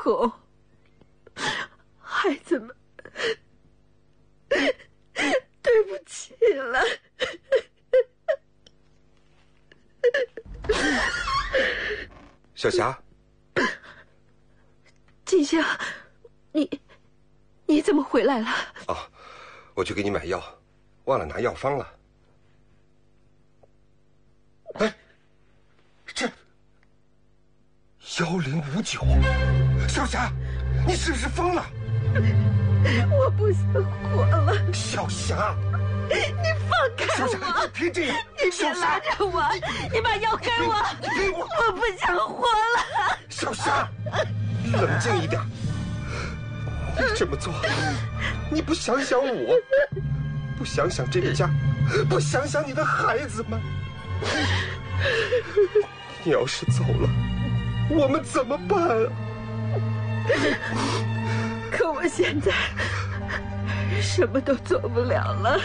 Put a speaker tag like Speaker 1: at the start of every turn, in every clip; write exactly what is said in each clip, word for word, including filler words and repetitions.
Speaker 1: 后，孩子们，对不起了。
Speaker 2: 小霞，
Speaker 1: 金香，你你怎么回来了？
Speaker 2: 哦，我去给你买药，忘了拿药方了。哎，这幺零五九，小霞，你是不是疯了？
Speaker 1: 我不想活了。
Speaker 2: 小霞，
Speaker 1: 你放开我！
Speaker 2: 小霞，你别这样！
Speaker 1: 你别拉着我！你把药给我！
Speaker 2: 给我！
Speaker 1: 我不想活了。
Speaker 2: 小霞，冷静一点。你这么做，你不想想我，不想想这个家，不想想你的孩子们。你要是走了，我们怎么办啊？
Speaker 1: 可我现在什么都做不了了，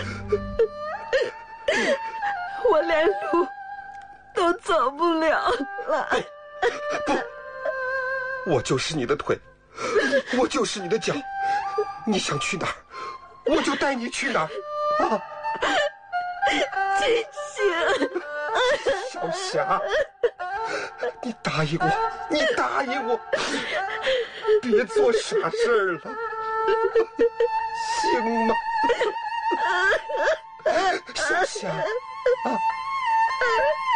Speaker 1: 我连路都走不了了。
Speaker 2: 不，我就是你的腿，我就是你的脚，你想去哪儿，我就带你去哪儿啊！
Speaker 1: 金星，
Speaker 2: 小霞，你答应我，你答应我，别做傻事儿了，行吗？小霞啊！